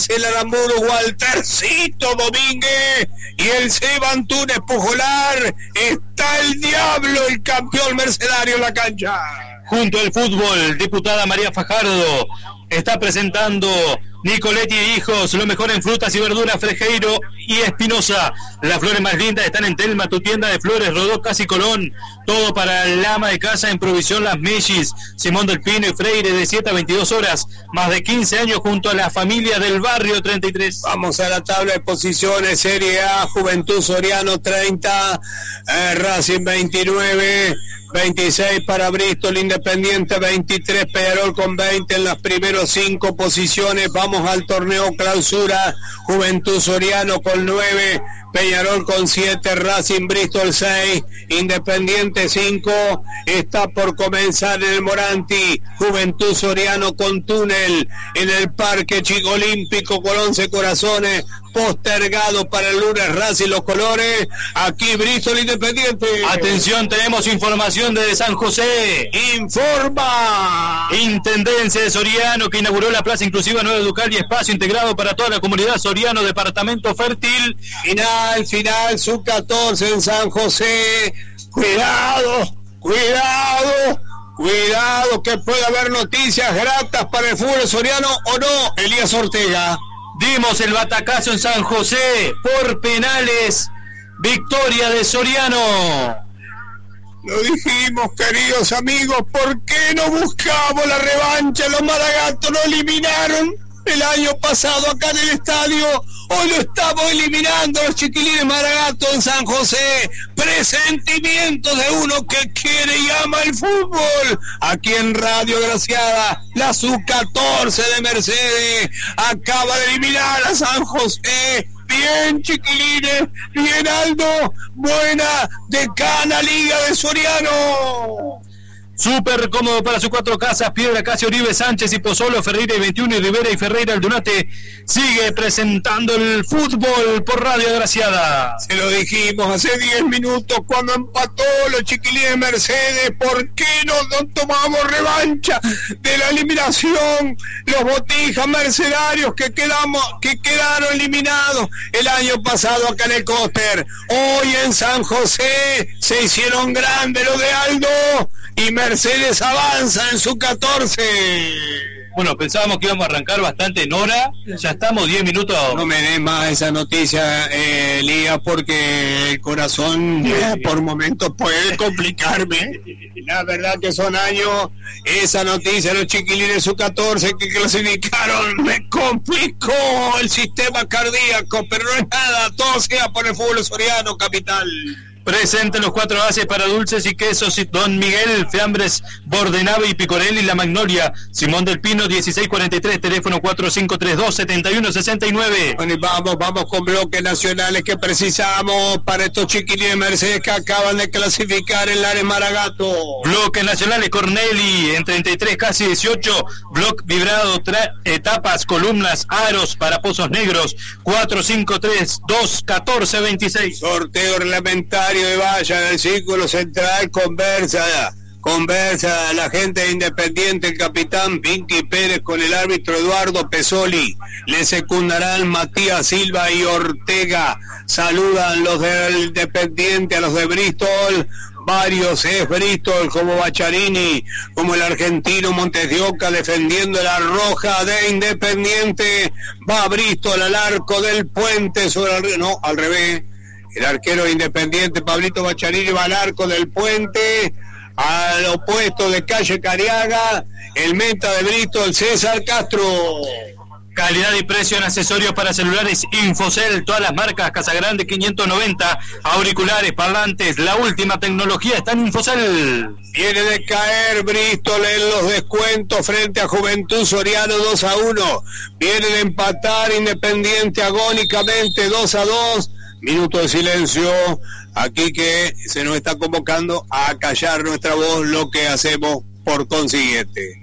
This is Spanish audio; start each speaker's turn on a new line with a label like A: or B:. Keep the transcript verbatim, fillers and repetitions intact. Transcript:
A: el Aramburu, Waltercito Domínguez y el Seba Antunes Pujolar. Está el diablo, el campeón mercenario en la cancha.
B: Junto al fútbol, diputada María Fajardo está presentando Nicoletti e Hijos, lo mejor en frutas y verduras, Frejeiro y Espinosa. Las flores más lindas están en Telma, tu tienda de flores, Rodó, Casi Colón. Todo para el ama de casa en Provisión Las Mellis, Simón del Pino y Freire, de siete a veintidós horas. Más de quince años junto a la familia del barrio treinta y tres.
A: Vamos a la tabla de posiciones. Serie A, Juventud Soriano treinta, eh, Racing veintinueve, veintiséis para Bristol, Independiente veintitrés, Peñarol con veinte en las primeras cinco posiciones. Vamos al torneo clausura, Juventud Soriano con nueve, Peñarol con siete, Racing Bristol seis, Independiente cinco. Está por comenzar en el Moranti, Juventud Soriano con túnel en el Parque Chico Olímpico con once corazones. Postergado para el lunes, Racing Los Colores. Aquí Bristol Independiente.
B: Atención, tenemos información desde San José.
A: Informa
B: Intendencia de Soriano, que inauguró la Plaza Inclusiva Nueva Ducal y espacio integrado para toda la comunidad Soriano, departamento fértil.
A: Final, final, sub catorce en San José. Cuidado, cuidado, cuidado, que puede haber noticias gratas para el fútbol soriano o no. Elías Ortega.
B: Dimos el batacazo en San José por penales. Victoria de Soriano.
A: Lo dijimos, queridos amigos, ¿por qué no buscamos la revancha? Los Maragatos nos eliminaron el año pasado acá en el estadio. Hoy lo estamos eliminando los chiquilines Maragatos en San José. Presentimientos de uno que quiere y ama el fútbol. Aquí en Radio Graciada, la sub catorce de Mercedes acaba de eliminar a San José. Bien, chiquilines, bien, Aldo. Buena decana Liga de Soriano.
B: Súper cómodo para sus cuatro casas, Piedra, Casio, Uribe, Sánchez y Pozzolo, Ferreira y veintiuno, y Rivera y Ferreira Aldunate. Sigue presentando el fútbol por Radio Agraciada.
A: Se lo dijimos hace diez minutos cuando empató los chiquilines Mercedes. ¿Por qué no, no tomamos revancha de la eliminación? Los Botijas Mercenarios que, quedamos, que quedaron eliminados el año pasado acá en el Coster. Hoy en San José se hicieron grandes los de Aldo. Y Mercedes avanza en su catorce.
B: Bueno, pensábamos que íbamos a arrancar bastante en hora. Ya estamos diez minutos.
A: No me des más esa noticia, eh, Lía, porque el corazón eh, por momentos puede complicarme. La verdad que son años. Esa noticia, los chiquilines sub catorce que clasificaron, me complicó el sistema cardíaco, pero no es nada. Todo sea por el fútbol soriano, capital.
B: Presente los cuatro bases para dulces y quesos y Don Miguel, fiambres, Bordenave y Picorelli, La Magnolia, Simón del Pino, dieciséis cuarenta y tres, teléfono cuatro cinco tres dos, siete uno seis nueve.
A: Bueno, y vamos, vamos con bloques nacionales que precisamos para estos chiquilines Mercedes que acaban de clasificar el Lares Maragato.
B: Bloques nacionales, Corneli, en treinta y tres, casi dieciocho, bloque vibrado, tra- etapas, columnas, aros para pozos negros, cuatro cinco tres dos, catorce veintiséis.
A: Sorteo reglamentario de valla del círculo central. Conversa, conversa la gente de Independiente, el capitán Pinky Pérez con el árbitro Eduardo Pesoli. Le secundarán Matías Silva y Ortega. Saludan los del Independiente a los de Bristol. Varios es Bristol, como Bacharini, como el argentino Montes de Oca, defendiendo la roja de Independiente. Va Bristol al arco del puente sobre el río. No, al revés. El arquero Independiente, Pablito Bacharini, va al arco del puente, al opuesto de Calle Cariaga, el meta de Bristol, César Castro.
B: Calidad y precio en accesorios para celulares Infocel, todas las marcas, Casagrande quinientos noventa, auriculares, parlantes, la última tecnología está en Infocel.
A: Viene de caer Bristol en los descuentos frente a Juventud Soriano dos a uno. Viene de empatar Independiente agónicamente dos a dos. Minuto de silencio, aquí que se nos está convocando a callar nuestra voz, lo que hacemos por consiguiente.